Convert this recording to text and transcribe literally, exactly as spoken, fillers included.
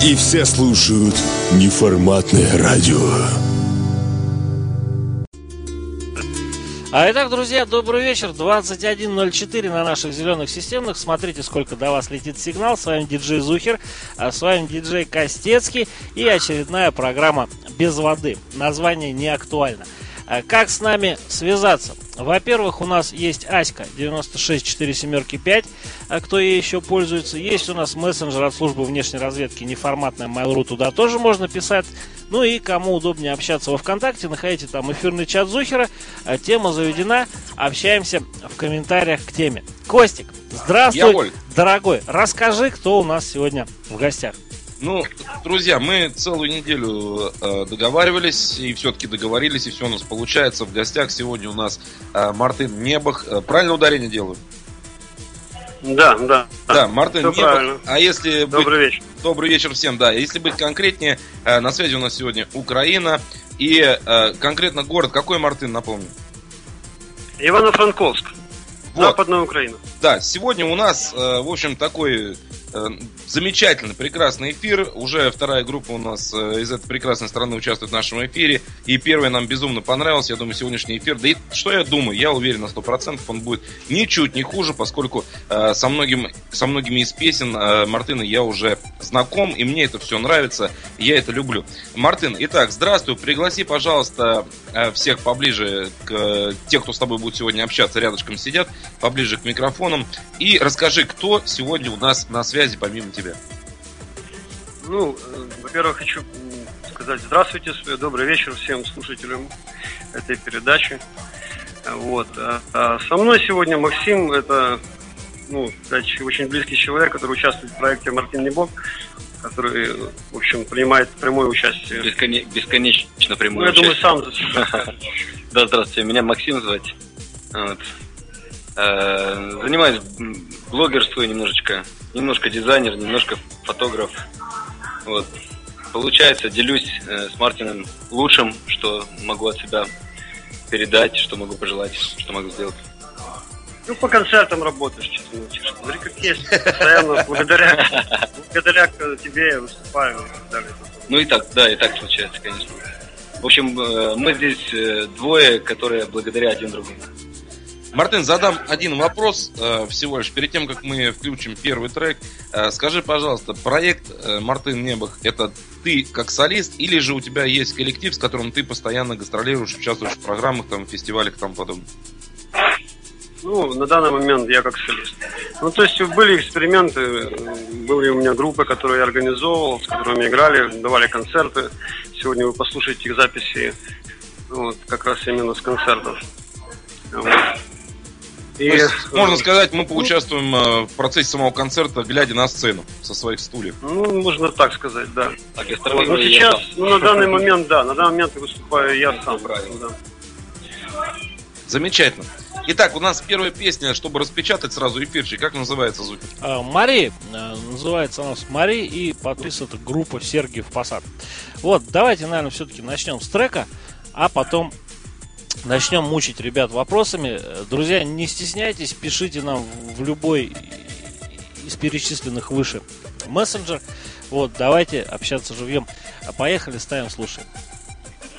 И все слушают неформатное радио. А итак, друзья, добрый вечер. двадцать один ноль четыре на наших зеленых системных. Смотрите, сколько до вас летит сигнал. С вами диджей Зухер, а с вами диджей Костецкий. И очередная программа «Без воды». Название не актуально. Как с нами связаться? Во-первых, у нас есть Аська девяносто шесть четыре семь пять, кто ей еще пользуется. Есть у нас мессенджер от службы внешней разведки неформатная Mail.ru, туда тоже можно писать. Ну и кому удобнее общаться во ВКонтакте, находите там эфирный чат Зухера. Тема заведена, общаемся в комментариях к теме. Костик, здравствуй, дорогой. Расскажи, кто у нас сегодня в гостях. Ну, друзья, мы целую неделю э, договаривались, и все-таки договорились, и все у нас получается. В гостях сегодня у нас э, Мартын Небах. Э, правильно ударение делаю? Да, да. Да, Мартын Небах. Правильно. А если Добрый быть... вечер. Добрый вечер всем, да. Если быть конкретнее, э, на связи у нас сегодня Украина. И э, конкретно город какой, Мартын, напомню? Ивано-Франковск. Вот. Западная Украина. Да, сегодня у нас, э, в общем, такой... замечательный, прекрасный эфир. Уже вторая группа у нас из этой прекрасной страны участвует в нашем эфире. И первая нам безумно понравилась. Я думаю, сегодняшний эфир. Да и что я думаю? Я уверен на сто процентов он будет ничуть не хуже, поскольку э, со, многим, со многими из песен э, Мартына я уже знаком. И мне это все нравится. Я это люблю. Мартын, итак, здравствуй. Пригласи, пожалуйста, э, всех поближе к э, тех, кто с тобой будет сегодня общаться, рядышком сидят, поближе к микрофонам. И расскажи, кто сегодня у нас на связи помимо тебя. Ну, во-первых, хочу сказать здравствуйте, добрый вечер всем слушателям этой передачи. Вот. А со мной сегодня Максим, это, ну, очень близкий человек, который участвует в проекте Мартын Небах, который, в общем, принимает прямое участие. Бесконе... Бесконечно прямое ну, я участие. думаю, сам. Да, здравствуйте, меня Максим звать. Вот. Занимаюсь блогерством немножечко. Немножко дизайнер, немножко фотограф. Вот. Получается, делюсь э, с Мартином лучшим, что могу от себя передать, что могу пожелать, что могу сделать. Ну, по концертам работаешь, что-то научишься. Смотри, как есть. Постоянно благодаря, благодаря тебе я выступаю и так далее. Ну и так, да, и так случается, конечно. В общем, э, мы здесь э, двое, которые благодаря один другому. Мартын, задам один вопрос э, всего лишь перед тем, как мы включим первый трек. Э, скажи, пожалуйста, проект э, Мартын Небах — это ты как солист, или же у тебя есть коллектив, с которым ты постоянно гастролируешь, участвуешь в программах, там, фестивалях и тому подобное? Ну, на данный момент я как солист. Ну, то есть были эксперименты, были у меня группы, которые я организовывал, с которыми играли, давали концерты. Сегодня вы послушаете их записи, вот, как раз именно с концертов. Вот. И, То есть, можно сказать, мы поучаствуем э, в процессе самого концерта, глядя на сцену со своих стульев. Ну, можно так сказать, да. Так, вот, но сейчас, ну, на данный момент, да, на данный момент я выступаю я сам. Правильно, да. Замечательно. Итак, у нас первая песня, чтобы распечатать сразу эфирчик. Как называется, Зухер? А, Мари. Называется она Мари, и подписана группа Сергиев Посад. Вот, давайте, наверное, все-таки начнем с трека, а потом начнем мучить ребят вопросами. Друзья, не стесняйтесь, пишите нам в любой из перечисленных выше мессенджер. Вот, давайте общаться живьем. Поехали, ставим, слушаем.